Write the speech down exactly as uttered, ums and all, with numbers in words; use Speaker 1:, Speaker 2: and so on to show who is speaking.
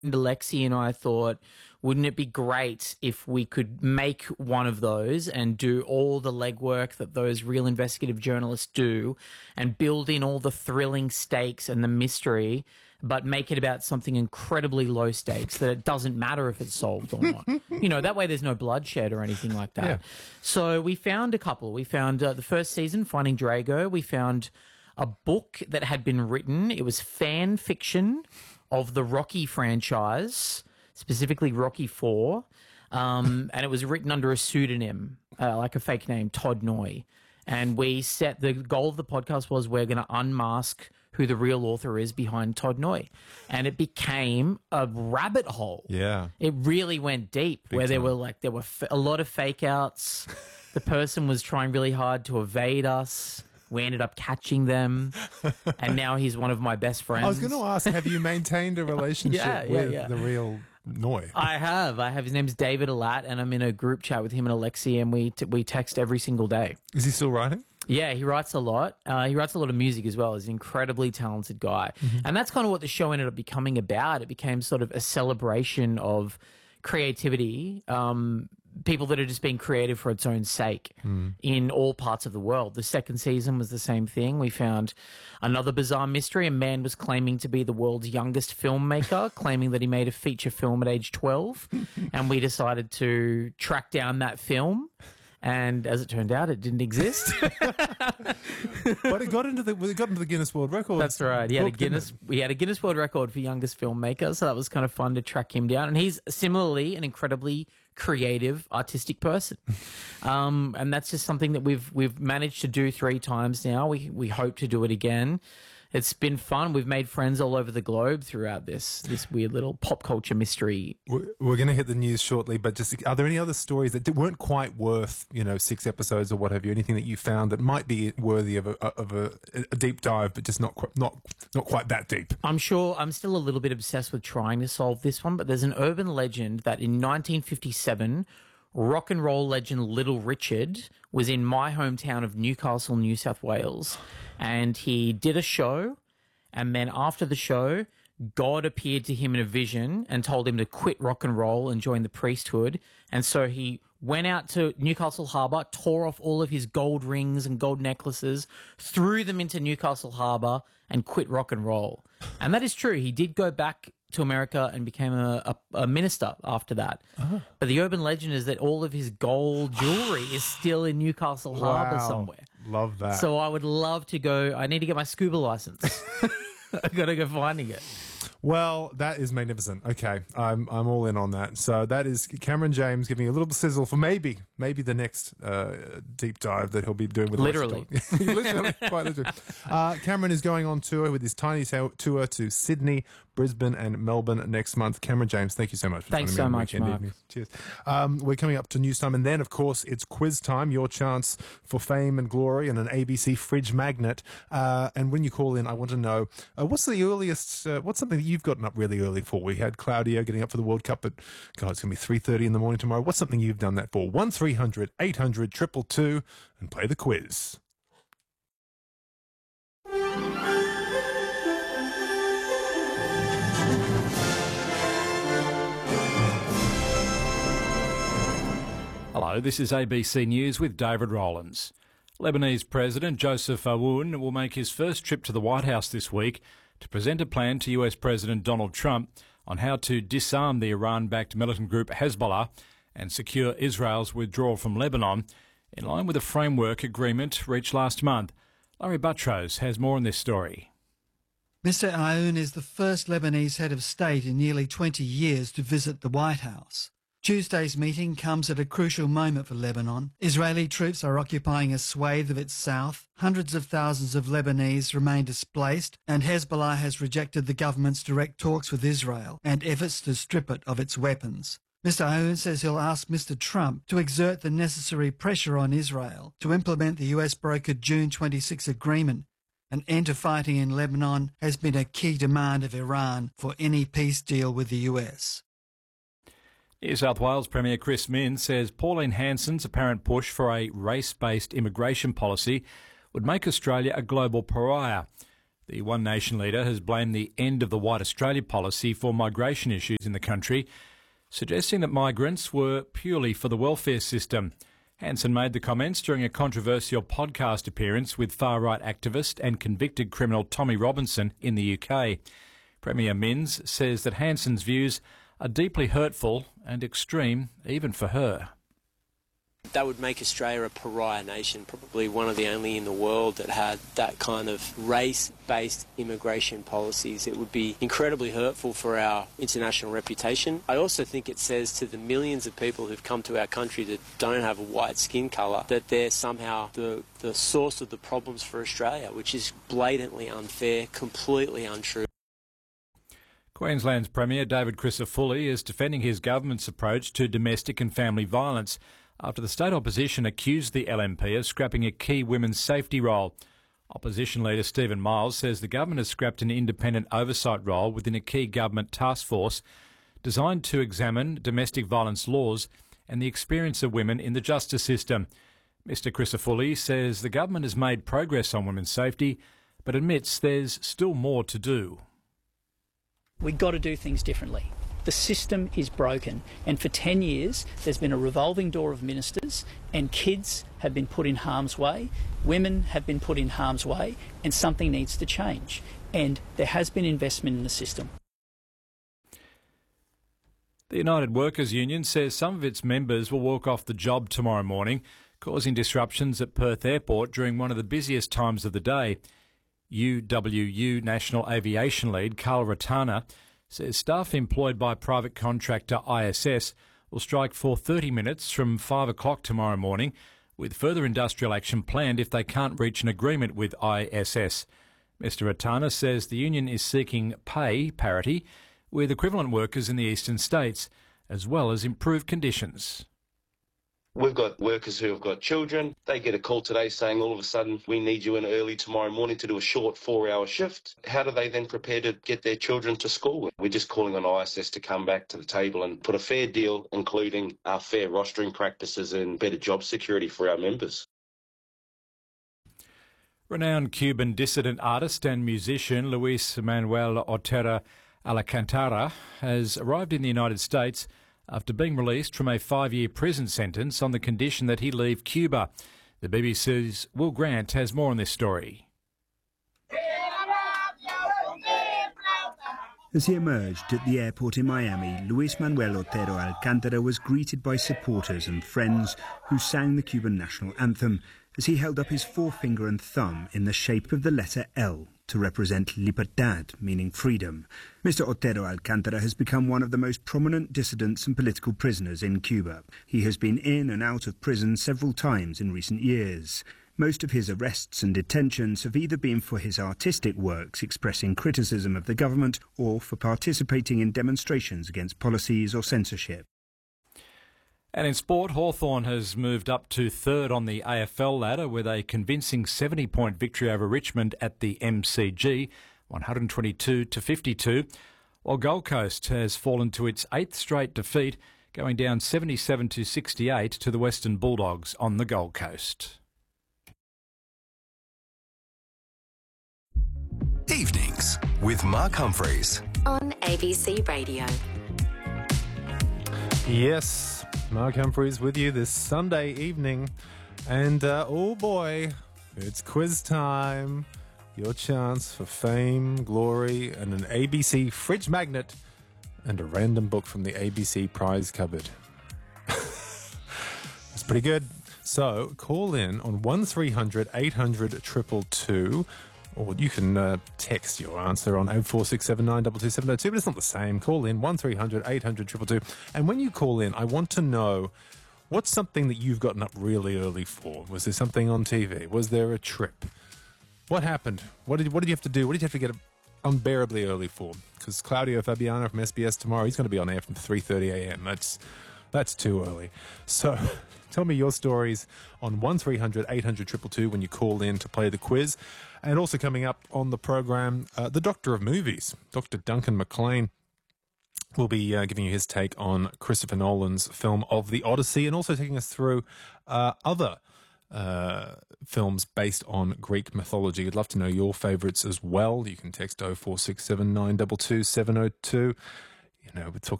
Speaker 1: Alexi and I thought, wouldn't it be great if we could make one of those and do all the legwork that those real investigative journalists do and build in all the thrilling stakes and the mystery, but make it about something incredibly low stakes that it doesn't matter if it's solved or not. You know, that way there's no bloodshed or anything like that.
Speaker 2: Yeah.
Speaker 1: So we found a couple. We found uh, the first season, Finding Drago. We found a book that had been written. It was fan fiction of the Rocky franchise, specifically Rocky Four, um, and it was written under a pseudonym, uh, like a fake name, Todd Noy. And we set the goal of the podcast was we're going to unmask who the real author is behind Todd Noy, and it became a rabbit hole.
Speaker 2: Yeah,
Speaker 1: it really went deep,
Speaker 2: Big
Speaker 1: where there
Speaker 2: time.
Speaker 1: were like there were f- a lot of fake outs. The person was trying really hard to evade us. We ended up catching them, and now he's one of my best friends.
Speaker 2: I was going to ask, have you maintained a relationship
Speaker 1: Yeah, yeah,
Speaker 2: with
Speaker 1: yeah.
Speaker 2: the real Noy?
Speaker 1: I have. I have. His name's David Alat, and I'm in a group chat with him and Alexi, and we t- we text every single day.
Speaker 2: Is he still writing?
Speaker 1: Yeah, he writes a lot. Uh, he writes a lot of music as well. He's an incredibly talented guy.
Speaker 2: Mm-hmm.
Speaker 1: And that's kind of what the show ended up becoming about. It became sort of a celebration of creativity, um, people that are just being creative for its own sake
Speaker 2: Mm.
Speaker 1: in all parts of the world. The second season was the same thing. We found another bizarre mystery. A man was claiming to be the world's youngest filmmaker, claiming that he made a feature film at age twelve. And we decided to track down that film. And as it turned out, it didn't exist.
Speaker 2: But it got into the it got into the Guinness World Records.
Speaker 1: That's right. He had a
Speaker 2: book, didn't
Speaker 1: Guinness. We had a Guinness World Record for youngest filmmaker, so that was kind of fun to track him down. And he's similarly an incredibly creative, artistic person. Um, and that's just something that we've we've managed to do three times now. We we hope to do it again. It's been fun. We've made friends all over the globe throughout this this weird little pop culture mystery.
Speaker 2: We're, we're going to hit the news shortly, but just are there any other stories that weren't quite worth, you know, six episodes or what have you? Anything that you found that might be worthy of a of a, a deep dive, but just not qu- not not quite that deep?
Speaker 1: I'm sure I'm still a little bit obsessed with trying to solve this one, but there's an urban legend that in nineteen fifty-seven, rock and roll legend Little Richard was in my hometown of Newcastle, New South Wales, and he did a show, and then after the show, God appeared to him in a vision and told him to quit rock and roll and join the priesthood. And so he went out to Newcastle Harbour, tore off all of his gold rings and gold necklaces, threw them into Newcastle Harbour, and quit rock and roll. And that is true. He did go back to America and became a, a, a minister after that.
Speaker 2: Oh.
Speaker 1: But the urban legend is that all of his gold jewelry is still in Newcastle Harbour
Speaker 2: Wow.
Speaker 1: somewhere.
Speaker 2: Love that.
Speaker 1: So I would love to go. I need to get my scuba license. I've got to go finding it.
Speaker 2: Well, that is magnificent. Okay, I'm I'm all in on that. So that is Cameron James giving a little sizzle for maybe maybe the next uh, deep dive that he'll be doing with
Speaker 1: Literally.
Speaker 2: literally, quite literally. Uh, Cameron is going on tour with his tiny ta- tour to Sydney, Brisbane, and Melbourne next month. Cameron James, thank you so much for
Speaker 1: Thanks
Speaker 2: joining me
Speaker 1: so
Speaker 2: on
Speaker 1: much,
Speaker 2: Weekend
Speaker 1: Mark.
Speaker 2: Evenings. Cheers. Um, we're coming up to news time, and then of course it's quiz time. Your chance for fame and glory and an A B C fridge magnet. Uh, and when you call in, I want to know uh, what's the earliest? Uh, what's something that you've gotten up really early for? We had Claudio getting up for the World Cup, but God, it's going to be three thirty in the morning tomorrow. What's something you've done that for? One three hundred eight hundred two two two and play the quiz.
Speaker 3: Hello, this is A B C News with David Rowlands. Lebanese President Joseph Aoun will make his first trip to the White House this week to present a plan to U S President Donald Trump on how to disarm the Iran-backed militant group Hezbollah and secure Israel's withdrawal from Lebanon, in line with a framework agreement reached last month. Larry Buttrose has more on this story.
Speaker 4: Mister Aoun is the first Lebanese head of state in nearly twenty years to visit the White House. Tuesday's meeting comes at a crucial moment for Lebanon. Israeli troops are occupying a swathe of its south. Hundreds of thousands of Lebanese remain displaced, and Hezbollah has rejected the government's direct talks with Israel and efforts to strip it of its weapons. Mister Aoun says he'll ask Mister Trump to exert the necessary pressure on Israel to implement the U S-brokered June twenty-sixth agreement. An end to fighting in Lebanon has been a key demand of Iran for any peace deal with the U S.
Speaker 3: New South Wales Premier Chris Minns says Pauline Hanson's apparent push for a race-based immigration policy would make Australia a global pariah. The One Nation leader has blamed the end of the White Australia policy for migration issues in the country, suggesting that migrants were purely for the welfare system. Hanson made the comments during a controversial podcast appearance with far-right activist and convicted criminal Tommy Robinson in the U K. Premier Minns says that Hanson's views are deeply hurtful and extreme, even for her.
Speaker 5: That would make Australia a pariah nation, probably one of the only in the world that had that kind of race-based immigration policies. It would be incredibly hurtful for our international reputation. I also think it says to the millions of people who've come to our country that don't have a white skin colour that they're somehow the, the source of the problems for Australia, which is blatantly unfair, completely untrue.
Speaker 3: Queensland's Premier David Crisafulli is defending his government's approach to domestic and family violence after the state opposition accused the L N P of scrapping a key women's safety role. Opposition leader Stephen Miles says the government has scrapped an independent oversight role within a key government task force designed to examine domestic violence laws and the experience of women in the justice system. Mister Crisafulli says the government has made progress on women's safety, but admits there's still more to do.
Speaker 6: We've got to do things differently. The system is broken, and for ten years there's been a revolving door of ministers, and kids have been put in harm's way, women have been put in harm's way, and something needs to change. And there has been investment in the system.
Speaker 3: The United Workers Union says some of its members will walk off the job tomorrow morning, causing disruptions at Perth Airport during one of the busiest times of the day. U W U National Aviation Lead Carl Ratana says staff employed by private contractor I S S will strike for thirty minutes from five o'clock tomorrow morning, with further industrial action planned if they can't reach an agreement with I S S. Mister Ratana says the union is seeking pay parity with equivalent workers in the eastern states, as well as improved conditions.
Speaker 7: We've got workers who have got children. They get a call today saying all of a sudden we need you in early tomorrow morning to do a short four-hour shift. How do they then prepare to get their children to school? We're just calling on I S S to come back to the table and put a fair deal, including our fair rostering practices and better job security for our members.
Speaker 3: Renowned Cuban dissident artist and musician Luis Manuel Otero Alcantara has arrived in the United States after being released from a five-year prison sentence on the condition that he leave Cuba. The B B C's Will Grant has more on this story.
Speaker 8: As he emerged at the airport in Miami, Luis Manuel Otero Alcantara was greeted by supporters and friends who sang the Cuban national anthem as he held up his forefinger and thumb in the shape of the letter L to represent libertad, meaning freedom. Mister Otero Alcantara has become one of the most prominent dissidents and political prisoners in Cuba. He has been in and out of prison several times in recent years. Most of his arrests and detentions have either been for his artistic works expressing criticism of the government or for participating in demonstrations against policies or censorship.
Speaker 3: And in sport, Hawthorn has moved up to third on the A F L ladder with a convincing seventy-point victory over Richmond at the M C G, one hundred twenty-two to fifty-two, while Gold Coast has fallen to its eighth straight defeat, going down seventy-seven to sixty-eight to the Western Bulldogs on the Gold Coast.
Speaker 9: Evenings with Mark Humphreys
Speaker 10: on A B C Radio.
Speaker 2: Yes, Mark Humphreys with you this Sunday evening. And, uh, oh boy, it's quiz time. Your chance for fame, glory, and an A B C fridge magnet and a random book from the A B C prize cupboard. That's pretty good. So call in on one three hundred eight hundred two two two, or you can uh, text your answer on oh four six seven nine two two seven oh two, but it's not the same. Call in one three hundred eight hundred two two two. And when you call in, I want to know, what's something that you've gotten up really early for? Was there something on T V? Was there a trip? What happened? What did what did you have to do? What did you have to get up unbearably early for? Because Claudio Fabiano from S B S tomorrow, he's going to be on air from three thirty a m. That's that's too early. So tell me your stories on one three hundred eight hundred two two two when you call in to play the quiz. And also coming up on the program, uh, the Doctor of Movies, Doctor Duncan McLean, will be uh, giving you his take on Christopher Nolan's film of The Odyssey, and also taking us through uh, other uh, films based on Greek mythology. I'd love to know your favourites as well. You can text oh four six seven nine two two seven oh two. You know, we're talking